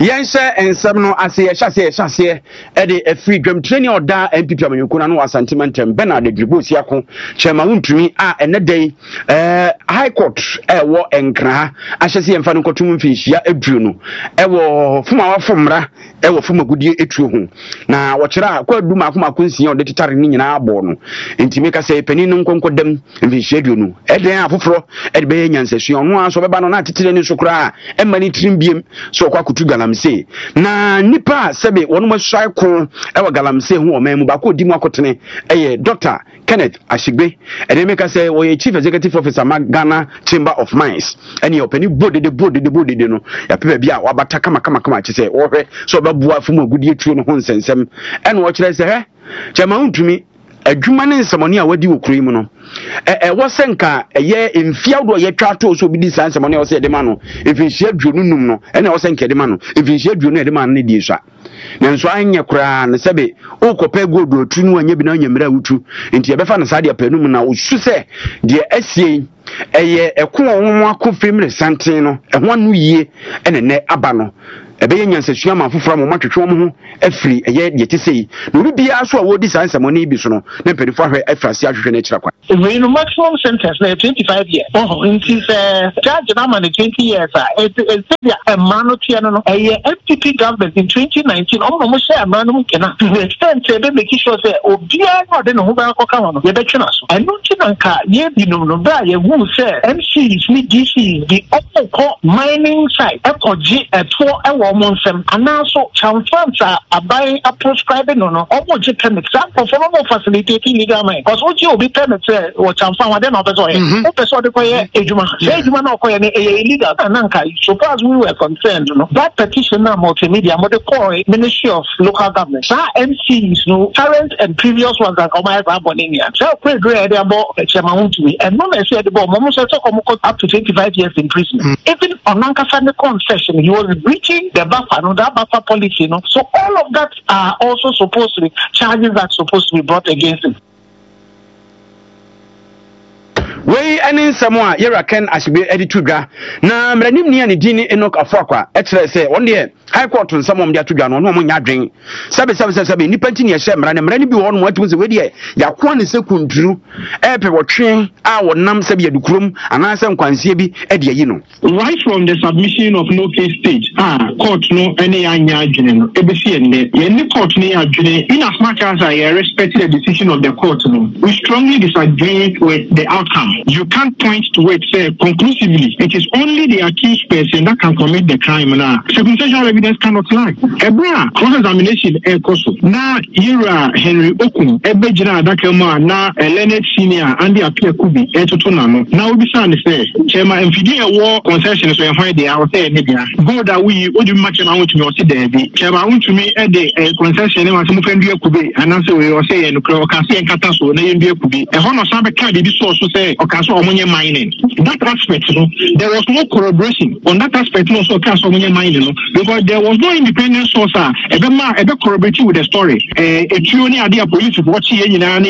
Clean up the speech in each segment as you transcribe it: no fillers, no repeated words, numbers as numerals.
Yanse and Samno Ase Shasse, Eddie a free drum training or da and people Kuna sentiment and Bernard de Dribusiaco, Chairman to me and a day High Court war and Kra, I shall see and Fanuko to fish ya a Bruno, Ewo Fuma Fumra, Ewo Fuma Goody Etru. Now, what should I quite do Makuma Kunsi on the Titarin in our born? Intimaka say Peninum concord them and the schedule. Edna Fufro, Ed Bayan says she on one so Banana Titan Sokra, and many trimbium, so Kwakutu Galamse. Na Nipa Sebe, one was shy cool, our Galamse, who men Baku Dimokotene, a Dr. Kenneth Ashigbe, and they make us say, or a chief executive officer, Ghana Chamber of Mines, and your penny body, the body, you know, ya Pebia, or Batakama, say, or so Babua from a good year to nonsense, and what I say, Chamaun to me. A Jumani Samonia, what do you criminal? A Wasenka, a year in Fiado, ye trato, so be this answer, Samonia said the mano. If he shared Jununo, and I was saying Kedemano, if he shared Junu, the man need you, sir. Then so I knew Kran, Sebe, O Copego, do Trunu, and Yabina Yamra, into your Befana Sadia Penumana, which should say, dear S.C. A cool could family Santino, and 1 year and a net abano. A bayan says Yama from much trauma, a free, a year yet to say. No, be also what this answer money bisono, then pay for her efforts. We no maximum sentence 25 years. Oh, in his judge, I'm 20 years. It's a manotiano, a FTP government in 2019, almost a manum cannot extend to make sure that Obia or the Nova the Bechunas. And Nuchinanka, ye be no who say MCs, DC, the Oppo mining site, FOG at 4 hours. And also, Chamfans are buying a prescribing on almost chemical for more facilitating legal mind. Because what you be permits or Chamfan, then others are illegal. And so far as we were concerned, that petition now multimedia, what they call Ministry of Local Government. Our MCs, current and previous ones that come out of Bonia. So, pray about Chairman to me. And when I said the bomb, almost up to 25 years in prison. Even on Nankasana concession, he was breaching the buffer policy, So all of that are also supposed to be charges that are supposed to be brought against him. We and someone Yera Ken Ashbe Edituga. Now, Mranim near Dini Enoch Afakwa. Actually, say one day, High Court on some of their Tugan, no more drink. Sabi, Nipantin, Shem, and Mrani be one what was already. Yaquan is a country, Epe or train, our Nam Sabia Ducrum, and I some Quansebi, Ediano. Right from the submission of no case stage, court no any Anyajan, ABC and the court near June, in as much as I respect the decision of the court, we strongly disagree with the outcome. You can't point to it, say, conclusively. It is only the accused person that can commit the crime now. Circumstantial evidence cannot lie. Ebra, cross-examination, now, Ira Henry Okun, Ebejina Dakema, now, Leonard Senior, and the Apia Kubi, Etotonano. Now, we say, Chairman, if you do a war concession, so why they are there, go that we, what do you match around to me or see there? Chairman, I want to me at the concession, and some friend Kubi, and answer we were saying, Kasi and Kataso, Nayan Kubi. A honor Sabe Kadi, this also say, mining. That aspect, there was no corroboration on that aspect. Also, mining, because there was no independent source. Ever corroborating with the story. A Trioni idea police watching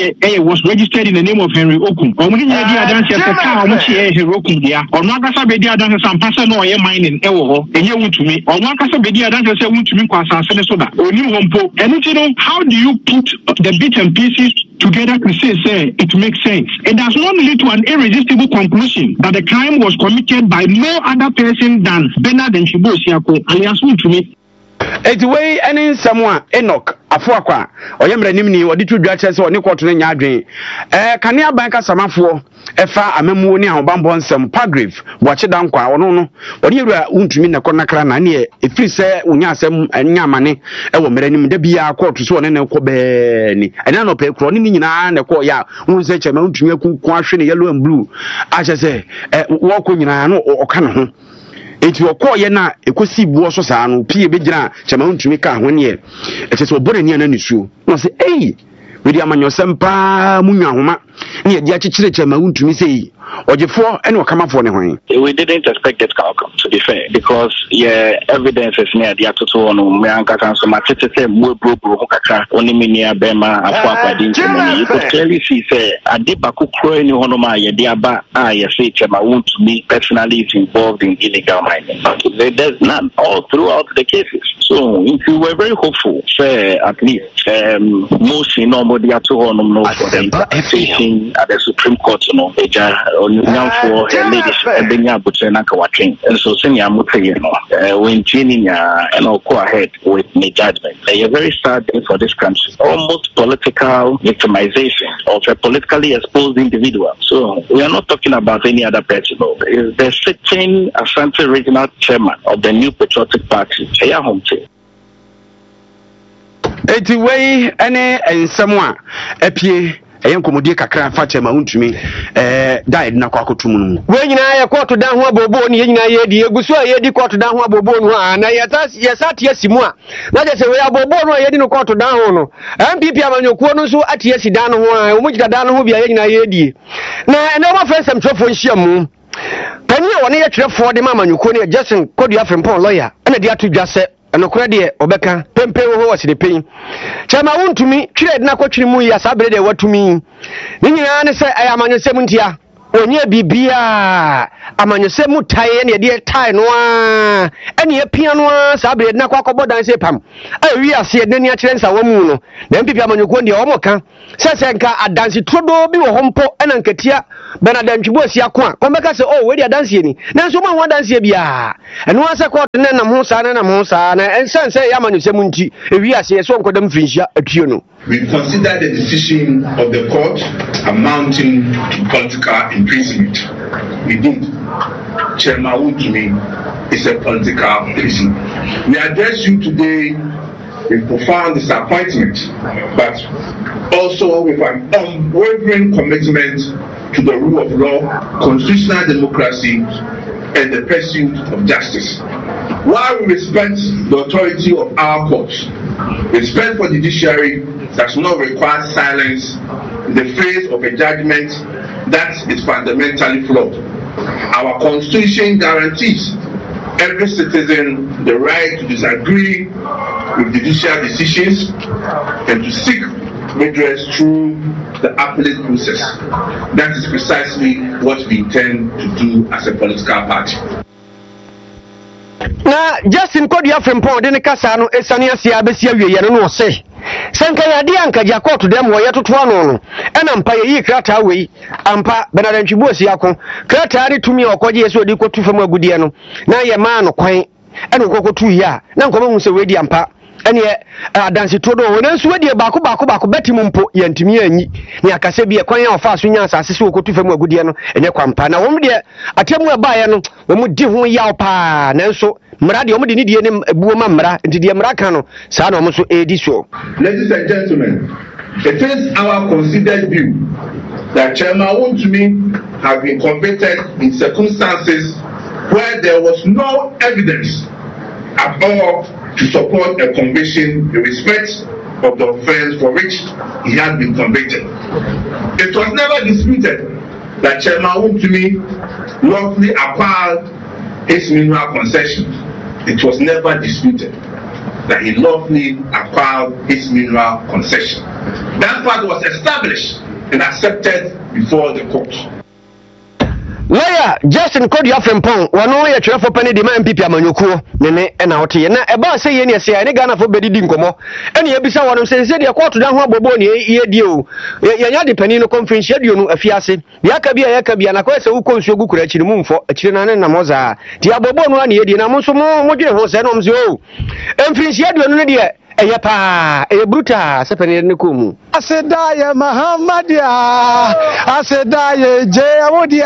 was registered in the name of Henry Okun. Or when idea dances a car, which Henry Okun there. Or Nakasa Bedia dances some person or mining. And you want to me. Or Nakasa Bedia dances a wound to me, Kwasa Senesoda. Or New Hompo. And how do you put the bits and pieces together to say it makes sense? It does not lead to an irresistible conclusion that the crime was committed by no other person than Bernard and Shibosiako, alias to me. It's way any someone Enoch Afwakwa or Yamranimni or the two judges or Nicotin Yadri. Kania Banka Samafo, Efa Amemonia or Bambon Pagrave, watch it down qua or no. What you were to mean a Conacran, if you say Unyasem and Yamane, Ewa Merenim Debia court to one and a Cobeni, and I know pay cronina and a coya, who said a mount to me, quashing yellow and blue. I just say, walking in or Cannon. It will call Yena, a cossy Bosso, P. Bidra, Chamon to make a 1 year. It is a body near an issue. No say, hey, we dia amanyosem pa munwa homa ne ye akyekyere kyema wuntumi sei ojefo ene okamafo ne hwan. We didn't expect that outcome, to be fair, because evidence is near the atoto on me anka kan so matete say mo bro kakra oni minia bema afọ akwadi nkomo. You could clearly see say adibako kro any hono ma ye de aba ye say chema wuntumi personally is involved in illegal mining. There's none all throughout the cases. So if you were very hopeful, say at least motion no the atoto no for the interpretation at the Supreme Court no for ladies Benya Butena Kawatrin. And so senior Mutayeno, when Jinia and all go ahead with the judgment. A very sad day for this country. Almost political victimization of a politically exposed individual. So we are not talking about any other person. It's the sitting Asante Regional Chairman of the New Patriotic Party, Chaya Homte. Eti way ene ensemo a epie eyen komodie kakra fa chema untumi died na kwa akotumu no we nyina ya court dan ho abobo ne nyina ye di egusu a ye di court dan ho abobo no a na yesate asimu a na je se we abobo no ye di no court dan ho no MPP amanyokuo no so ate asi dan ho a omugida dan ho bia ye nyina ye di na ene ma fa sam trofo nhyiamu pani a wona ye twerefo de amanyokuo ne Justin Kodua Frimpong lawyer ena di atu dwase enokura de obeka pempe wo wose de pen chama wuntumi twire de na kwatwiri mu ya sabre de watumi ni nyina ne se ayamanyosem ntia onye bibia amanyosem tae ne de tae no a ene ye pia no a sabre de na kwakobo dan se pam awi ase de ni a kire nsa wamu no na mpipi amanyoko de omoka sese nka adansi todo bi wo hompo ena nkatia benadantwibo asia ko a komeka se oh we de adansi ni na nso ma ho adansi bia eno ase ko de na ho sa na ensanse ya amanyosem nti ewi ase so nkodam finhia atuo no. We consider the decision of the court amounting to political imprisonment. Indeed, Chairman Wuntumi is a political prisoner. We address you today with profound disappointment, but also with an unwavering commitment to the rule of law, constitutional democracy, and the pursuit of justice. While we respect the authority of our courts, respect for the judiciary does not require silence in the face of a judgment that is fundamentally flawed. Our Constitution guarantees every citizen the right to disagree with judicial decisions and to seek redress through the appellate process. That is precisely what we intend to do as a political party. Na Justin Kodua Frimpong de ne kasa no esane asia besia wie ye no se sanka ya de anka ja court dem wo ye toto ano no ena mpa ye yi krata wei ampa benadantwibo asia ko krata ne tumi okoje ye so di kotu fam agudie no na ye ma no kwan ena kokotu yi a na nkoma hu se we di ampa ene adansi todo wo na nso we di baako beti mumpo ye ntimi anyi ne akase bi e kwan ya ofa so nya asase se kotu fam agudie no enye kwampa na wo de atemu eba ye no wo di ho yaw pa na nso mra de omde ni die ne buo ma mra nti de mra kan no sa na omso edi so. Ladies and gentlemen, it is our considered view that Chairman Wuntumi has been convicted in circumstances where there was no evidence at all to support a conviction in respect of the offense for which he had been convicted. It was never disputed that Chairman Wuntumi lawfully acquired his mineral concessions. It was never disputed that he lawfully acquired his mineral concession. That part was established and accepted before the court. Lawyer Justin Kodua Frimpong wano ye twerefo pani de ma MPP amanyokuo ne na wote na eba se ye ne se ya ne Ghana fo bedidi nkomo ene ye bisa wono se de court dan ho abobo ne ye die o ye nya de pani no conference aduo no afiase ya ka bia na ko se wo konsuo gu kura chiri mumfo achiri na ne na moza ti abobo no na ye die na mo so mo dwe ho se no mze o conference aduo no ne de eye pa eye bruta se pani ne ko mu Asedaye Mahamadia Asedaye Jewodia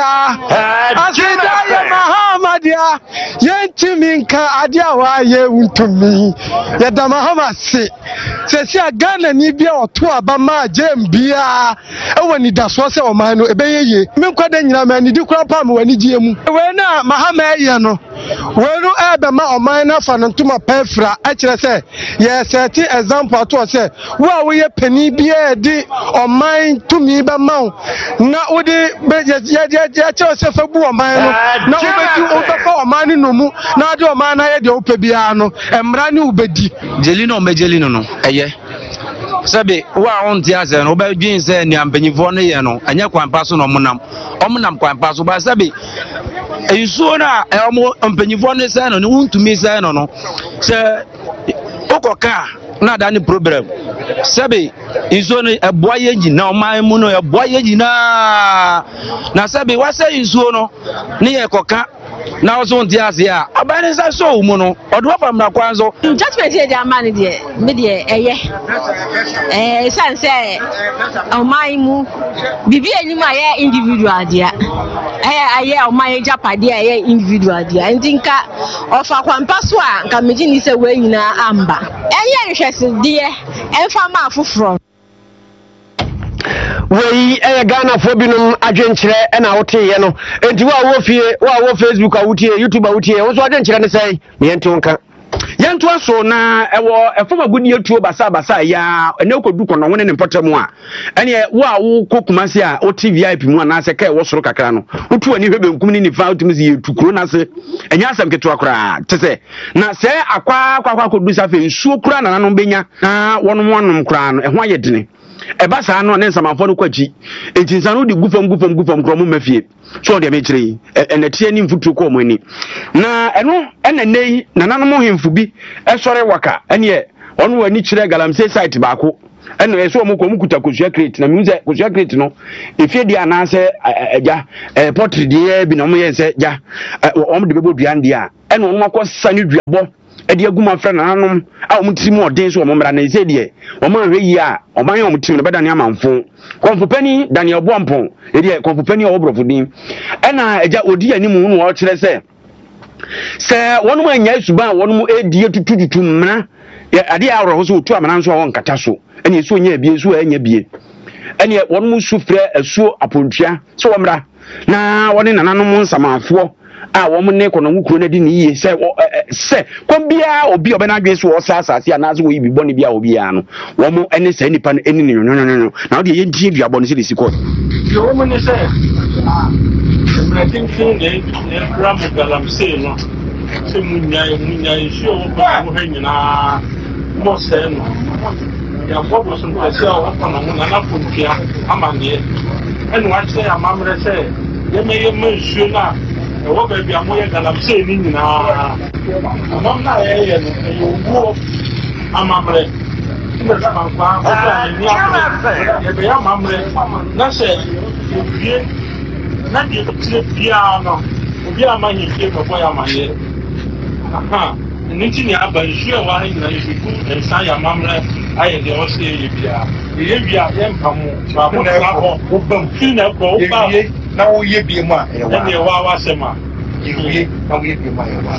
Asedaye Mahamadia Yentiminka Adiawa ye untumi Yada Mahamasi Sesi Ghana ni bia oto abama jembia ewo ni daso se o man no ebeyeye menkwade nyina ma ni dikura pam wani giemu we na Mahamaye no we no ebe ma o man na fa no ntuma pefra a kire se ye set example to se wo a we ye pani bia ye di oman tumi be ma na wodi ya che fa bu oman no na obedi obefa oman ni no mu na de oman na ye de ope bia no emra ni ubedi jelino mejelino no eye sabe wa on ti aze no be dwin se ni ampanyifo no ye no anya kwampa so no omunam kwampa so ba sabe eyuso na omo ampanyifo no se no ni untumi se no se okoka na da ni problem sabe iso no eboa ye gina oman mu no eboa ye gina na sabe wa se iso no ni ye koka na also on tiase a abani sa so mu no odo fa mra kwanzo judgment here the man de me de eye sanse oman mu bibi enyum aye individual dia aye oman japade aye individual dia ndinka ofa kwampa so a nka meji ni se we nyina amba eye nhwese de emfa ma afoforo wei Ghana fo binum adwenkyere na wote no enti wo Facebook awutie YouTube awutie wo so adwenkyere ne sei me yento nka yento aso na ewo efoma gudi etuo basa ya ene okodu kono wone ne mpotemu a ene wo kokumase a o VIP mu na se kai wo soro kakra no utu ani hwebe nkum ni nifa utumi ye tukuro na se enya asam keto akra tese na se akwa kodu safe nsuo kura na nanom benya na wonom kura no eho ayedene eba saa no ne nsamafo no kwachi etinsa no di gufam kromo mafie so de mechire enetie ni mfutu ko mo ani na eno enenei na nanom hemfu bi esore waka ene ono wani chire galamsey site baako eno eso mo ko mukuta kosua crate na miuze kosua crate no efie dia na se eja potri dia bi na mo yense ja o mo de bebo duan dia eno no akosa ni duabo edi aguma fra nanom a omutiri odin so omomra na ise die omahwe yi a oman omutiri no bedane amanfo konfopani Daniel Boampon edi konfopani obrofodin ena eja odi animu no o kire se wonum anya suba wonum edi tutututu mna ade awro so otu amana so won kata so ene so nya bie so anya bie ene wonum sufre asuo apontua so womra na woni nananom nsamafo a wo ne kono nwukuro na di ni ye se kwambia obi obena adwe so osasase anazo wo yibi boni bia obi ya no wo mo ene se nipa no eni no na wo de ye ntie duabo no se siko yo mo ne se tin ne ram galamsey no se munya issue wo ko hanyina mo se no ya bobo so ko se o ko na na puntia amane enu wa se amamre se ye me issue na wo ba bia mo ye galamsey ni nyina amam na ye no yo amamre ina sama kwa ko ni ye be amamre na se obie na di tire bia no obi amanyi fie ko ya manye aha nti ni abanhue wa ha nyina yiku ensa ya amamre aye de o se ye bia ye mpamu ba mo na ko obam fi na ko ba na wo ye bie mu a e wa sema ye na wo ye bie mu a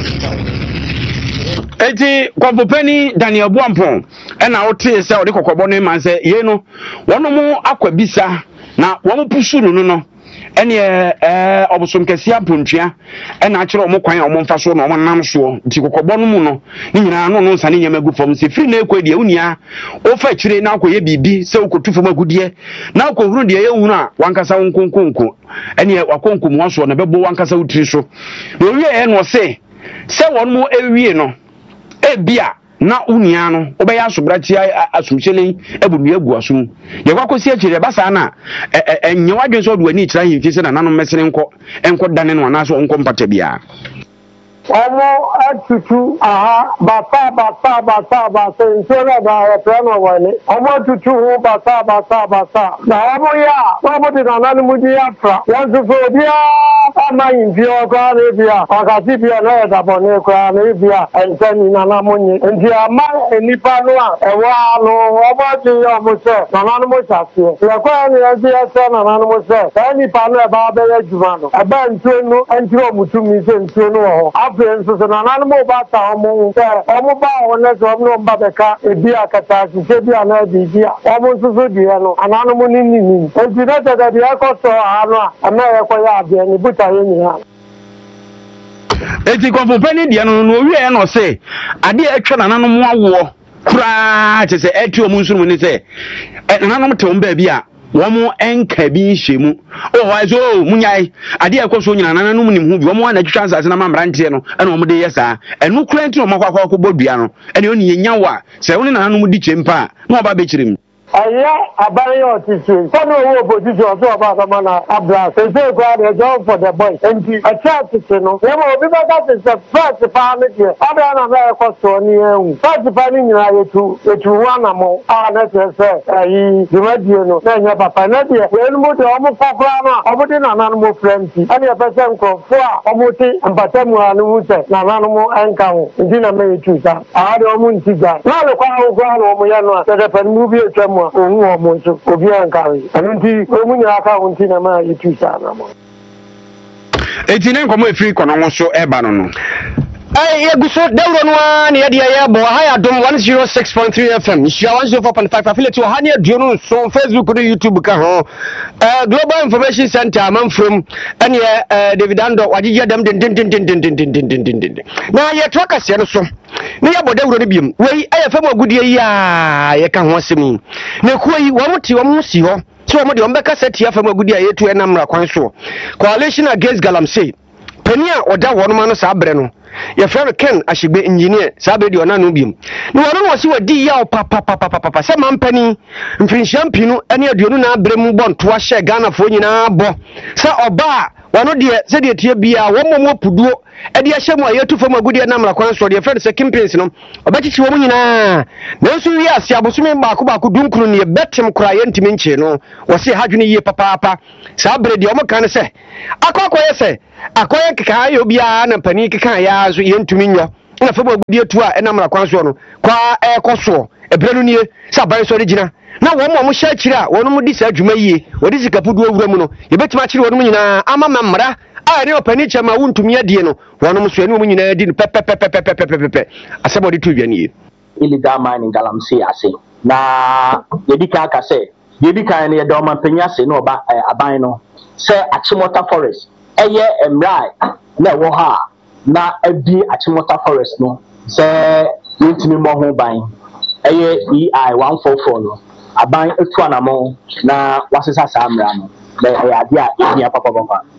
eti konfopani Daniel Boampon ena wote se ode kokobo no man se ye no wonom akwabisa na wo pusuru no ene obosom kese apontua ena akire o mokwan o momfa so na o nam so nti kokobo no mu no ni nyina no nsane nyama gu fam se firi na ekodi unia o fa akire na akoye bibi se okotu fam agudie na akohuru de ye hunu a wankasa wonkonkonko ene wakonkom wo so na bebo wankasa wutiri so no wie no se wonmo ewie no ebia na unia no obeya asobrachi asumchelen ebunu egu asum ye kwakosi akire basa na enye wadwen so do ani kira himfi se na nanom mesene enko dane no na so onko mpata bia omo atutu aha basa nsora ba plano wani omo atutu hu basa na omo ya omo de na nanu mudi afra yanzu fo bia ama yimfi okwa na bia akasi bia na ya dabone kwa na bia entani na namunye ndi ama enipa no a ewa no omo ti omo se na nanu mo chase ya kwa ni yanzu ya se na nanu mo se enipa no e ba be ya juma no e ba ntuo no entiro mutumi se ntuo no ho so na nanu mo ba ta omo ba wona so omo ba beka ebi akata se bi ana bi bia omo so di no ananu mo ni enti na ta dia ko so anu ama ye ko ya bi ni buta ye ni ha eti konfopani dia no wie no se ade atwa nanu mo awo kura che se etu omo nsuru ni se nanom te on baabi a wɔn enka bi hyɛ mu why so munyai ade akɔ so nyina nanom nim ho bi wɔn ana twitwa nsase na mamranteɛ no ɛna wɔn de yɛ saa ɛno kura nti wɔn akɔ bɔdua no ɛne oni yenya wa sɛ wɔn nanom di kyempa na ɔba bɛkyerɛ mu Aya abayo teaching. Some of opposition also about Amana Abra. They say go out and job for the boys. And a church teaching. No, we that is the first family here. Other America so near. First family to one among our necessary. You might know. Then your papa Nadia. When you move to almost Papa, Omotin and animal friendly. And your person called for Omotin and Patamu and Musa, Nanamo and Cow. In Dina May Tusa. I had a moon teacher. Now the Kwao Grand Omoyana that a movie Omonso, Obian Kari, and Omuaka Untinama, Itusana. 89 come free Kono so Ebano. Hey, good so Delron 1, Yadia, Bohaya, Dom 106.3 FM, Shia 104.5 affiliate to Hania Juno, so Facebook, YouTube, Global Information Center, I'm from David Ando, Wadia Dam Din. Now, your tracker said so. Near Bodem, where I have a good year, I can't want to me. No, who want you see her. So, I'm the Umbeka set here from a good year to a number of coalition against Galamsey. Penia or that one man Sabreno. Your friend Ken, I should be engineer, Sabedi or Nanubium. No, I don't want to see a dear papa, some penny, and Prince Champino, any of you now bring bon to a share Ghana for you now, bo. Sir or bar, one of the said it here be a one more pudu, and the Ashamo, you two from a good year number of coins for your friends, a campaign, but it's woman in a. No, so yes, Yabusumi Bakuba could do near Betim crying to mention, or say, how do you papa, Sabre, the Omakan say. I say. Akoya kaka obia na pani kaka ya so yentuminyo na febo bia tu a enamra kwanso no kwa ekoso ebranu nie saban so regina na wo mo hya kira wo no di sa adwuma yie wo di sikapudu owura mu no ye betima kire wo no nyina ama mamra a ne opani chama wuntumi adie no wo no so ene wo nyina di pepepepepepepepe asebo di tu wianie illegal mining Galamsey ase na yedika aka se yedika ne yedoma panya se no ba aban no se Achimota Forest eye emrai na wo ha na abi Achimota Forest no se yentimi mo ho ban eye EI 144 no aban etu anamo na wasesa samra no na ade a nia papa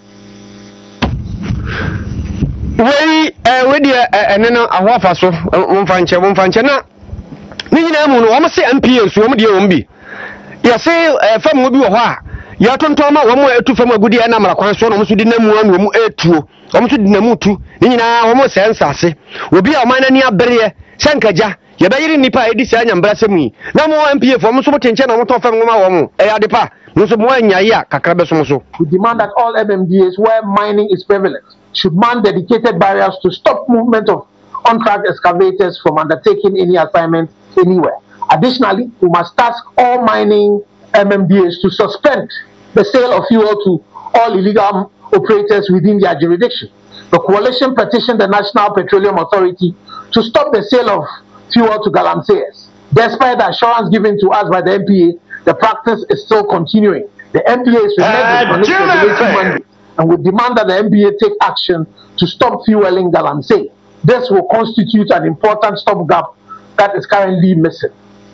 we dia eneno ahofa so momfanche na ni nyina mu no wo se MPA so wo dia wo mbi ya se fam wo bi wo ho a ya tontoma wo mo etu fam agudi na mara kwan so no mo so di namu anu mo etuo wo mo so di namu tu ni nyina wo mo se nsase obi a man ani abere sankaja ye bayiri nipa edi sa nyambra semi na mo MPA fo mo so mo tenche na mo to fam ngoma wo mo ya de pa mo so mo anya ya kakra be so mo so. We demand that all MMDAs where mining is prevalent should man dedicated barriers to stop movement of on-track excavators from undertaking any assignment anywhere. Additionally, we must task all mining MMDAs to suspend the sale of fuel to all illegal operators within their jurisdiction. The coalition petitioned the National Petroleum Authority to stop the sale of fuel to Galamseyers. Despite the assurance given to us by the MPA, the practice is still continuing. The MPA is reneging on its regulatory mandate, and we demand that the MPA take action to stop fueling Galamsey. This will constitute an important stopgap that is currently missing.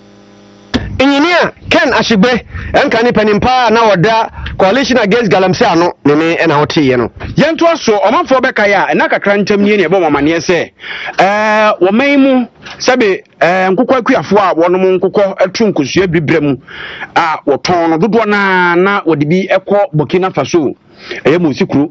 Engineer Ken Ashigbe enkani panimpa na oda coalition against Galamsey ano ne na wotie no yento so omanfo beka ya na kakra ntam nie ne ebo mamane se wo maimu sabe nkukọ akuafo a wonom nkukọ atu nkosua bibrem a woton no dodo na wode bi ekọ Burkina Faso mu sikuru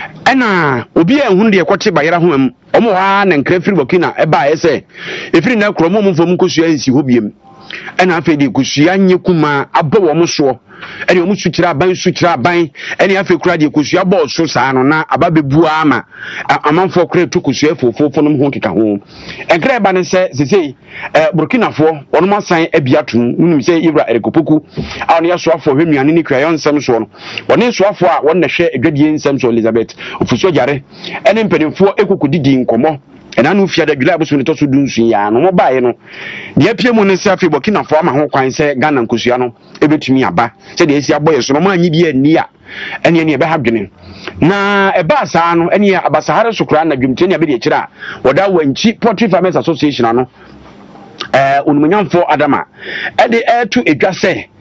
ena obi ehun de ekote bayera ho am omo ha na nkra firi Burkina eba ese efiri na kromo mfo nkosua nsi ho biem ena afi de kusua nyekuma abo wo mso ene omu sukira aban ene afi kura de kusua bo so saa no na ababebu ama amanfo kura to kusua fofofo no ho keka ho enkra ba ne se Burkina fo wono asan abiatum unim se Ibra Erikopoku a no yaso afo hwenuane ne krayon nsem so no woni so afo a won na hwe adwadie nsem so Elizabeth ofuso jare ene mpanimfo ekukudidi nkomo ena no fia da dwula aboso ne to so dunsu ya no mo baaye no de apia mu ne se afi Burkina fo ama ho kwan se Ghana nkosua no ebetumi aba se de esi aboye so no ma anyi bi ani a ene ebe ha dwene na eba saa no ene abasahare so kura na dwumte ne abede kira woda wanchi Poultry Farmers Association no onumunyamfo Adama ede to edwa se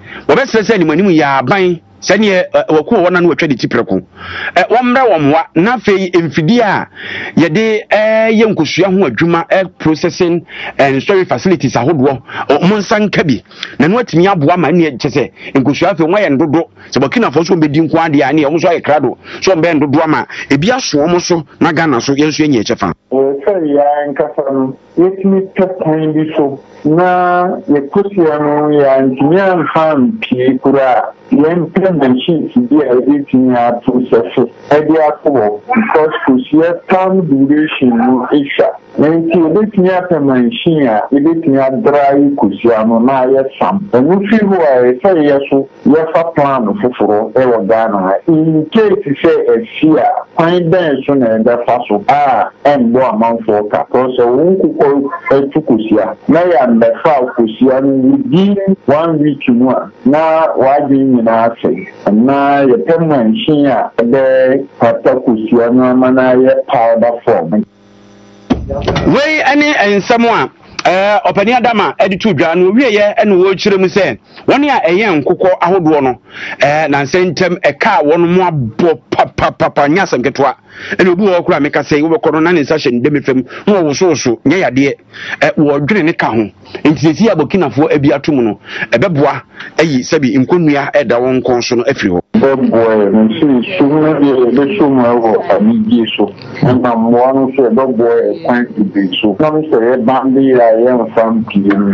wɔbɛsrɛ sɛ animanim yɛ aban sɛneɛ wɔko wɔ wɔna no wɔtwa de tiprɛko wɔmmrɛ wɔn wa na afei mfidie a yɛde yɛ nkosua ho adwuma processing and storage facilities ahodoɔ mo nsa nka bi na no atumi aboa ma ne kyɛ sɛ nkosua afei wɔn yɛ ndodo sɛ Burkinafoɔ so bɛdi nko adeɛ a ne wɔn so ayɛ krado so wɔn bɛyɛ ndodo ama ebi aso wɔn so na Ghana so yɛn nso yɛ nyɛ kyɛfa sɛ yɛn nkasa no yɛtumi pɛ kwan bi so na yɛkosua no yɛntumi amfa mpie koraa yɛmpɛ machines bi a yɛbɛtumi aprocesse ɛde ato hɔ because kosua time duration no ɛhwa na nti yɛbɛtumi apɛ machine a yɛbɛtumi adra yi kosua no na ayɛ sam ɛno firi hɔ a ɛsɛ yɛ so yɛfa plan foforɔ ɛwɔ Ghana ha in case sɛ asi a kwan bɛn so na ɛbɛfa so a ɛmbɔ amanfoɔ ka because wo nkokɔ atu kosua na yɛambɛfa kosua no within 1 week mu a na wɔadwen nyinaa asɛe na yɛpɛ machine a ɛbɛ pata kosua no ama no ayɛ powder form wei ɛne nsɛm a ɔpani Adama ɛde to dwa no wieyɛ ɛne wɔkyerɛ mu sɛ wɔne a ɛyɛ nkokɔ ahodoɔ no na nsɛntɛm ɛka wɔn mu abɔ papapapa nya asɛm ketewa ɛne obi wɔ kora meka sɛ wobɛkɔ no na ne nsa hyɛ ne dɛm fam na wɔwosowoso nyɛ yadeɛ wɔdwene ne ka ho nti sɛsi a Burkinafoɔ abi ato mu no ɛbɛboa ayi sɛbi nkonnua ɛda wɔn nkɔn so no afiri hɔ bɛboa no sɛ som no deɛ yɛbɛso mu ɛwɔ anigye so na mmoa no so yɛbɛboa ɛkwan bebree so nam sɛ yɛba de a yɛmfa mpie no